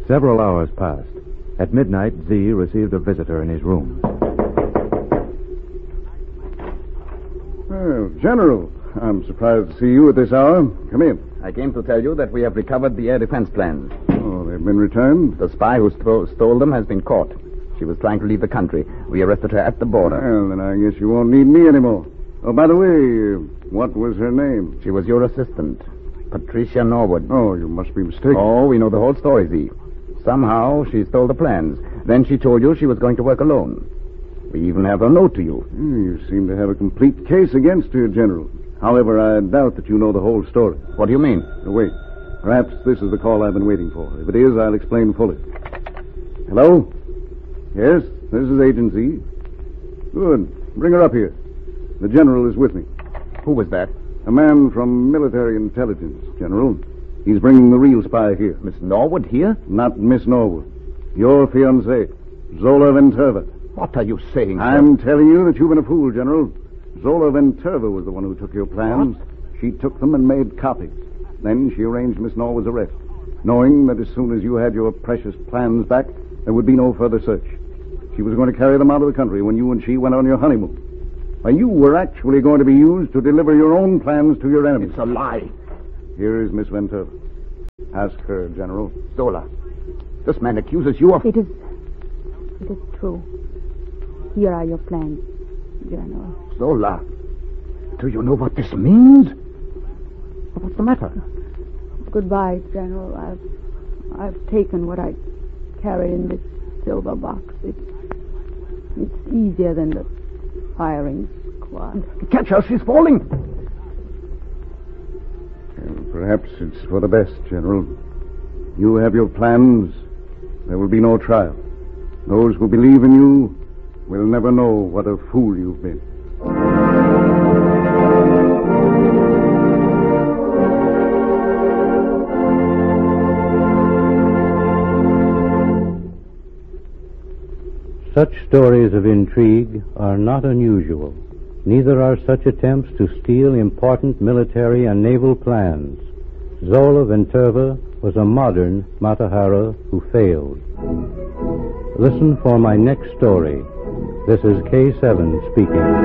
Several hours passed. At midnight, Z received a visitor in his room. Well, General, I'm surprised to see you at this hour. Come in. I came to tell you that we have recovered the air defense plans. Oh, they've been returned? The spy who stole them has been caught. She was trying to leave the country. We arrested her at the border. Well, then I guess you won't need me anymore. Oh, by the way, what was her name? She was your assistant, Patricia Norwood. Oh, you must be mistaken. Oh, we know the whole story, Z. Somehow she stole the plans. Then she told you she was going to work alone. We even have a note to you. You seem to have a complete case against her, General. However, I doubt that you know the whole story. What do you mean? Wait. Perhaps this is the call I've been waiting for. If it is, I'll explain fully. Hello? Yes, this is Agent Z. Good. Bring her up here. The General is with me. Who was that? A man from military intelligence, General. He's bringing the real spy here. Miss Norwood here? Not Miss Norwood. Your fiancée, Zola Venturva. What are you saying, sir? I'm telling you that you've been a fool, General. Zola Venturva was the one who took your plans. What? She took them and made copies. Then she arranged Miss Norwood's arrest, knowing that as soon as you had your precious plans back, there would be no further search. She was going to carry them out of the country when you and she went on your honeymoon. Why, you were actually going to be used to deliver your own plans to your enemies. It's a lie. Here is Miss Venturva. Ask her, General. Zola, this man accuses you of... It is true. Here are your plans, General. Zola, do you know what this means? What's the matter? Goodbye, General. I've taken what I carried in this silver box. It's easier than the firing squad. Catch her, she's falling. And perhaps it's for the best, General. You have your plans. There will be no trial. Those who believe in you will never know what a fool you've been. Such stories of intrigue are not unusual. Neither are such attempts to steal important military and naval plans. Zola Venturva was a modern Mata-Hari who failed. Listen for my next story. This is K7 speaking.